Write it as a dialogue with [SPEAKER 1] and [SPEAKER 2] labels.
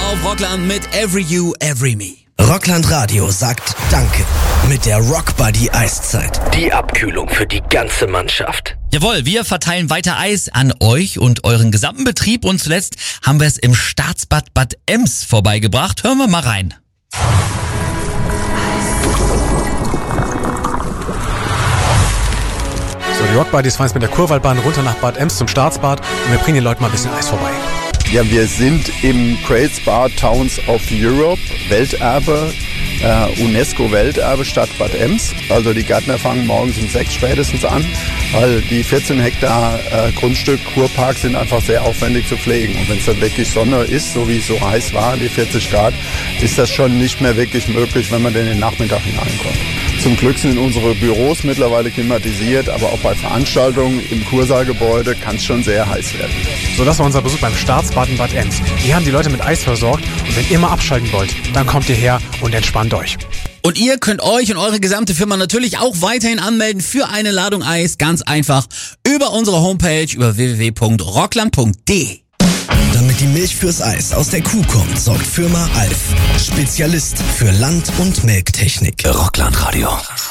[SPEAKER 1] auf Rockland mit Every You, Every Me.
[SPEAKER 2] Rockland Radio sagt Danke mit der Rockbuddy Eiszeit. Die Abkühlung für die ganze Mannschaft.
[SPEAKER 1] Jawohl, wir verteilen weiter Eis an euch und euren gesamten Betrieb und zuletzt haben wir es im Staatsbad Bad Ems vorbeigebracht. Hören wir mal rein.
[SPEAKER 3] So, die Rockbuddies fahren jetzt mit der Kurwaldbahn runter nach Bad Ems zum Staatsbad und wir bringen den Leuten mal ein bisschen Eis vorbei.
[SPEAKER 4] Ja, wir sind im Great Spa Towns of Europe, Welterbe, UNESCO-Welterbe Stadt Bad Ems. Also die Gärtner fangen morgens um 6 spätestens an, weil die 14 Hektar Grundstück Kurpark sind einfach sehr aufwendig zu pflegen. Und wenn es dann wirklich Sonne ist, so wie es so heiß war, die 40 Grad, ist das schon nicht mehr wirklich möglich, wenn man in den Nachmittag hineinkommt. Zum Glück sind unsere Büros mittlerweile klimatisiert, aber auch bei Veranstaltungen im Kursaalgebäude kann es schon sehr heiß werden.
[SPEAKER 3] So, das war unser Besuch beim Staatsbad in Bad Ems. Hier haben die Leute mit Eis versorgt und wenn ihr mal abschalten wollt, dann kommt ihr her und entspannt euch.
[SPEAKER 1] Und ihr könnt euch und eure gesamte Firma natürlich auch weiterhin anmelden für eine Ladung Eis. Ganz einfach über unsere Homepage über www.rockland.de.
[SPEAKER 2] Damit die Milch fürs Eis aus der Kuh kommt, sorgt Firma Alf. Spezialist für Land- und Melktechnik. Rockland Radio.